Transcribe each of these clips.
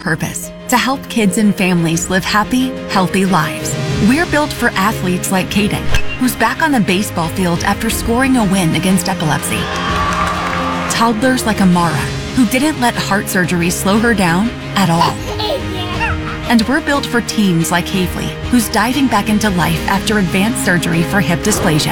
purpose: to help kids and families live happy, healthy lives. We're built for athletes like Caden, who's back on the baseball field after scoring a win against epilepsy. Toddlers like Amara, who didn't let heart surgery slow her down at all. And we're built for teens like Havely, who's diving back into life after advanced surgery for hip dysplasia.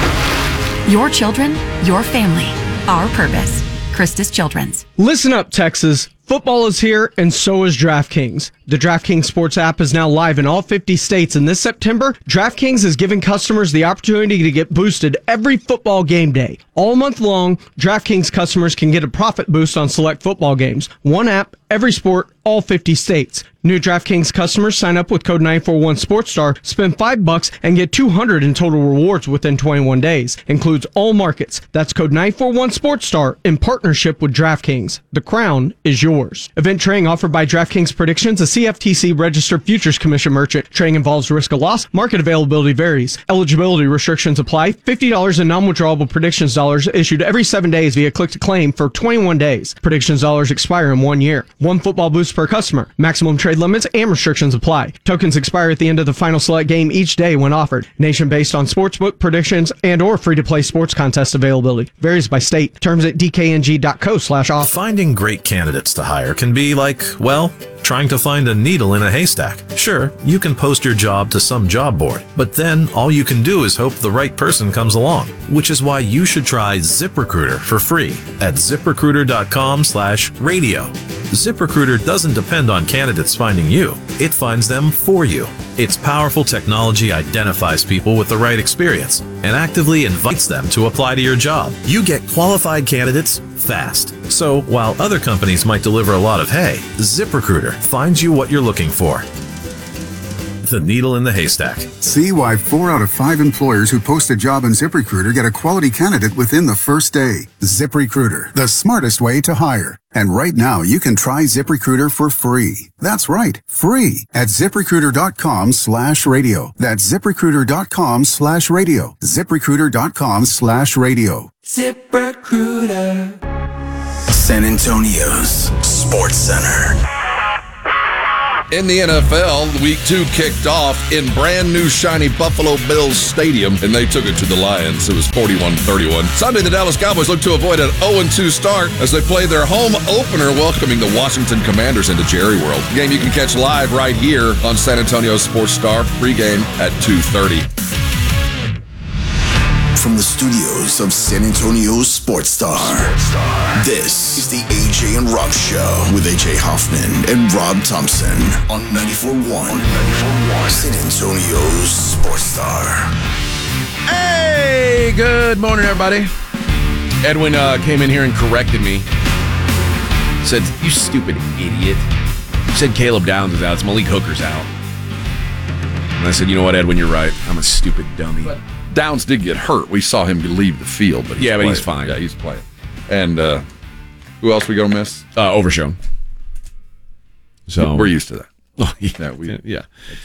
Your children, your family, our purpose. Christus Children's. Listen up, Texas. Football is here, and so is DraftKings. The DraftKings Sports app is now live in all 50 states, and this September, DraftKings is giving customers the opportunity to get boosted every football game day. All month long, DraftKings customers can get a profit boost on select football games. One app, every sport, all 50 states. New DraftKings customers sign up with code 941SportsStar, spend $5, and get $200 in total rewards within 21 days. Includes all markets. That's code 941SportsStar in partnership with DraftKings. The crown is yours. Event trading offered by DraftKings Predictions, a CFTC registered futures commission merchant. Trading involves risk of loss. Market availability varies. Eligibility restrictions apply. $50 in non-withdrawable predictions dollars issued every 7 days via click to claim for 21 days. Predictions dollars expire in 1 year. One football boost per customer. Maximum trade limits and restrictions apply. Tokens expire at the end of the final select game each day when offered. Nation based on sportsbook predictions and or free-to-play sports contest availability. Varies by state. Terms at dkng.co/offer. Finding great candidates to hire can be like, well, trying to find a needle in a haystack. Sure, you can post your job to some job board, but then all you can do is hope the right person comes along, which is why you should try ZipRecruiter for free at ZipRecruiter.com/radio. ZipRecruiter doesn't depend on candidates finding you. It finds them for you. Its powerful technology identifies people with the right experience and actively invites them to apply to your job. You get qualified candidates fast. So while other companies might deliver a lot of hay, ZipRecruiter finds you what you're looking for. The needle in the haystack. See why 4 out of 5 employers who post a job in ZipRecruiter get a quality candidate within the first day. ZipRecruiter, the smartest way to hire. And right now, you can try ZipRecruiter for free. That's right, free at ZipRecruiter.com/radio. That's ZipRecruiter.com/radio. ZipRecruiter.com/radio. ZipRecruiter. San Antonio's Sports Center. In the NFL, Week 2 kicked off in brand new shiny Buffalo Bills Stadium, and they took it to the Lions. It was 41-31. Sunday, the Dallas Cowboys look to avoid an 0-2 start as they play their home opener, welcoming the Washington Commanders into Jerry World. Game you can catch live right here on San Antonio Sports Star, pregame at 2:30. From the studios of San Antonio Sports Star, this is the AJ and Rob Show with AJ Hoffman and Rob Thompson on 94.1 San Antonio Sports Star. Hey, good morning, everybody. Edwin came in here and corrected me. Said, "You stupid idiot. You said Caleb Downs is out. It's Malik Hooker's out." And I said, "You know what, Edwin, you're right. I'm a stupid dummy." But Downs did get hurt. We saw him leave the field, but he's fine. Yeah, he's playing. And who else we gonna miss? Overshown. So we're used to that. Yeah.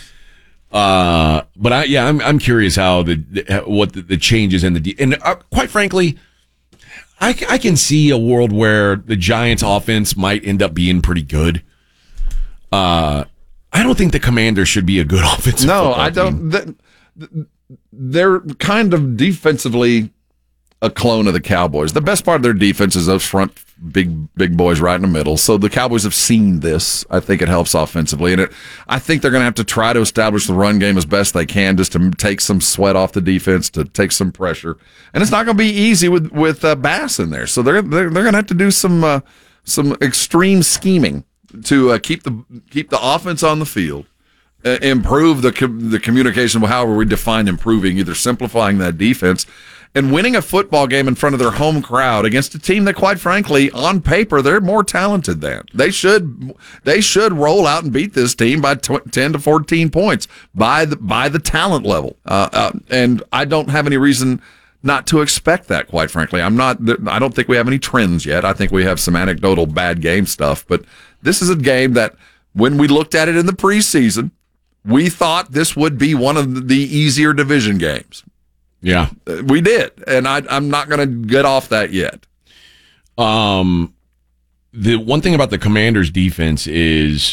But I'm curious how what the changes in and quite frankly, I can see a world where the Giants' offense might end up being pretty good. I don't think the Commanders should be a good offensive. No, I don't. They're kind of defensively a clone of the Cowboys. The best part of their defense is those front big boys right in the middle. So the Cowboys have seen this. I think it helps offensively. And I think they're going to have to try to establish the run game as best they can just to take some sweat off the defense, to take some pressure. And it's not going to be easy with Bass in there. So they're going to have to do some extreme scheming to keep the offense on the field. Improve the communication, however we define improving, either simplifying that defense and winning a football game in front of their home crowd against a team that, quite frankly, on paper, they're more talented than. They should roll out and beat this team by 10 to 14 points by the talent level. And I don't have any reason not to expect that, quite frankly. I don't think we have any trends yet. I think we have some anecdotal bad game stuff, but this is a game that when we looked at it in the preseason, we thought this would be one of the easier division games. Yeah. We did, and I'm not going to get off that yet. The one thing about the Commanders' defense is